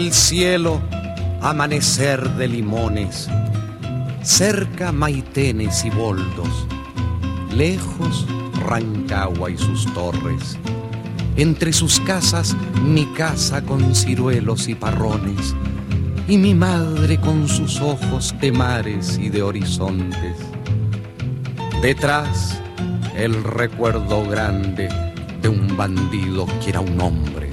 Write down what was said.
El cielo, amanecer de limones, cerca Maitenes y Boldos, lejos Rancagua y sus torres, entre sus casas mi casa con ciruelos y parrones, y mi madre con sus ojos de mares y de horizontes. Detrás el recuerdo grande de un bandido que era un hombre,